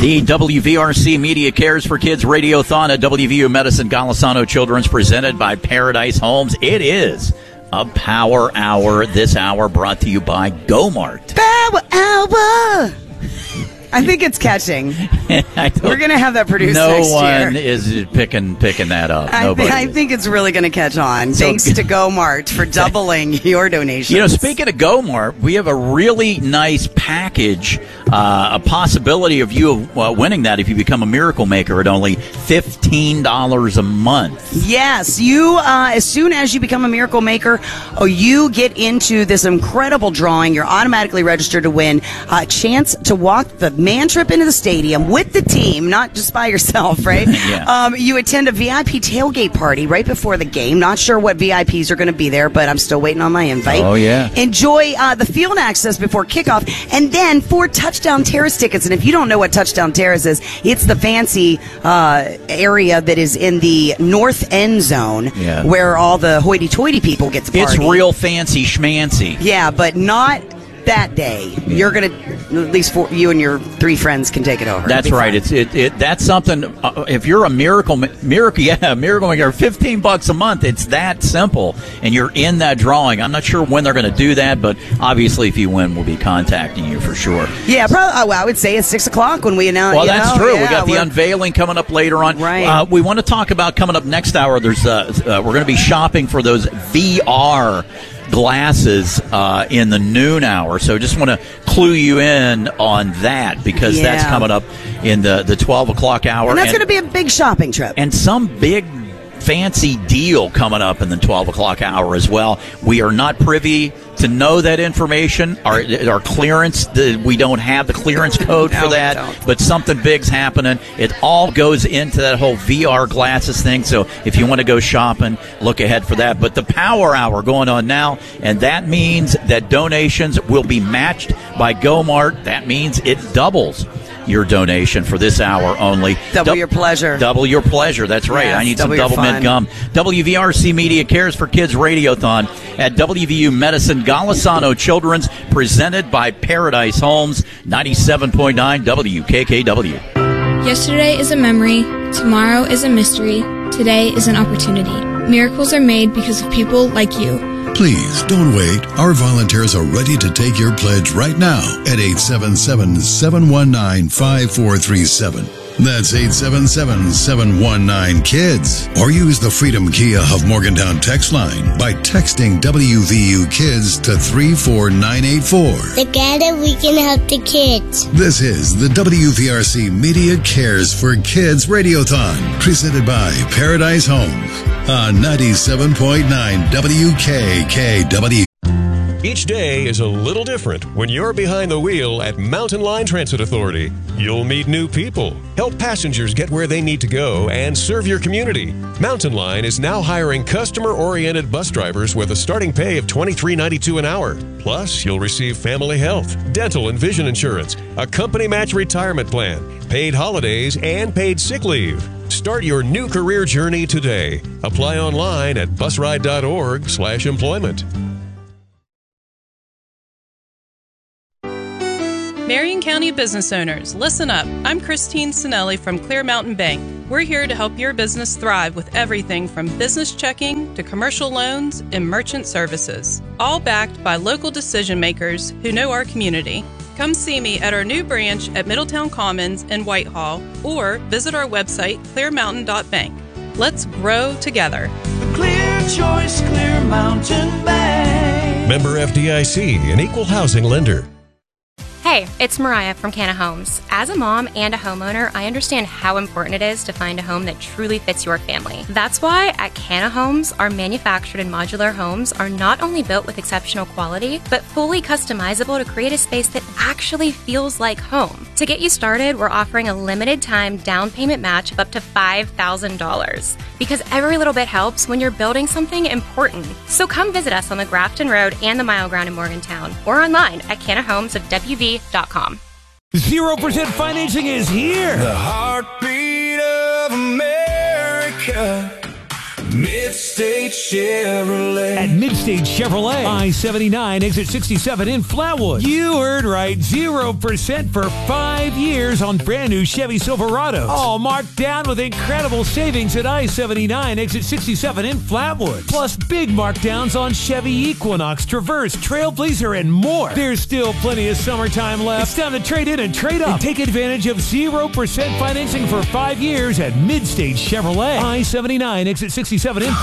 The WVRC Media Cares for Kids Radiothon at WVU Medicine Golisano Children's, presented by Paradise Homes. It is a Power Hour. This hour brought to you by GoMart. Power Hour! I think it's catching. We're going to have that produced next year. No one is picking that up. I think it's really going to catch on. Thanks to GoMart for doubling your donations. You know, speaking of GoMart, we have a really nice package, a possibility of you winning that if you become a Miracle Maker at only $15 a month. Yes, you. As soon as you become a Miracle Maker, you get into this incredible drawing. You're automatically registered to win a chance to walk the man trip into the stadium with the team, not just by yourself, right? Yeah. You attend a VIP tailgate party right before the game. Not sure what VIPs are going to be there, but I'm still waiting on my invite. Oh, yeah. Enjoy the field access before kickoff, and then 4 Touchdown Terrace tickets. And if you don't know what Touchdown Terrace is, it's the fancy area that is in the north end zone where all the hoity-toity people get to party. It's real fancy schmancy. Yeah, but not that day. You're going to, at least you and your 3 friends can take it over. That's right. That's something. If you're a Miracle Maker, $15 a month. It's that simple, and you're in that drawing. I'm not sure when they're going to do that, but obviously, if you win, we'll be contacting you for sure. Yeah, probably. I would say it's 6:00 when we announce. Well, that's true. We got the unveiling coming up later on. Right. We want to talk about coming up next hour. There's we're going to be shopping for those VR glasses in the noon hour, so just want to clue you in on that, because that's coming up in the 12 o'clock hour, and that's going to be a big shopping trip, and some big fancy deal coming up in the 12 o'clock hour as well. We are not privy to know that information. Our clearance, we don't have the clearance code for that, but something big's happening. It all goes into that whole VR glasses thing, so if you want to go shopping, look ahead for that. But the Power Hour going on now, and that means that donations will be matched by GoMart. That means it doubles your donation for this hour only. Double your pleasure. Double your pleasure. That's right. Yes, I need some double mint gum. WVRC Media Cares for Kids Radiothon at WVU Medicine Golisano Children's, presented by Paradise Homes, 97.9 WKKW. Yesterday is a memory. Tomorrow is a mystery. Today is an opportunity. Miracles are made because of people like you. Please don't wait. Our volunteers are ready to take your pledge right now at 877-719-5437. That's 877-719-KIDS. Or use the Freedom Kia of Morgantown text line by texting WVU Kids to 34984. Together we can help the kids. This is the WVRC Media Cares for Kids Radiothon, presented by Paradise Homes on 97.9 WKKW. Each day is a little different when you're behind the wheel at Mountain Line Transit Authority. You'll meet new people, help passengers get where they need to go, and serve your community. Mountain Line is now hiring customer-oriented bus drivers with a starting pay of $23.92 an hour. Plus, you'll receive family health, dental and vision insurance, a company match retirement plan, paid holidays, and paid sick leave. Start your new career journey today. Apply online at busride.org/employment. Marion County business owners, listen up. I'm Christine Sinelli from Clear Mountain Bank. We're here to help your business thrive with everything from business checking to commercial loans and merchant services, all backed by local decision makers who know our community. Come see me at our new branch at Middletown Commons in Whitehall, or visit our website, clearmountain.bank. Let's grow together. The clear choice, Clear Mountain Bank. Member FDIC, an equal housing lender. Hey, it's Mariah from Canna Homes. As a mom and a homeowner, I understand how important it is to find a home that truly fits your family. That's why at Canna Homes, our manufactured and modular homes are not only built with exceptional quality, but fully customizable to create a space that actually feels like home. To get you started, we're offering a limited time down payment match of up to $5,000. Because every little bit helps when you're building something important. So come visit us on the Grafton Road and the Mile Ground in Morgantown, or online at cannahomesofwv.com. 0% financing is here. The heartbeat of America. Mid-State Chevrolet. At Mid-State Chevrolet, I-79, exit 67 in Flatwood. You heard right, 0% for 5 years on brand new Chevy Silverados. All marked down with incredible savings at I-79, exit 67 in Flatwood. Plus big markdowns on Chevy Equinox, Traverse, Trailblazer, and more. There's still plenty of summertime left. It's time to trade in and trade up. And take advantage of 0% financing for 5 years at Mid-State Chevrolet. I-79, exit 67 in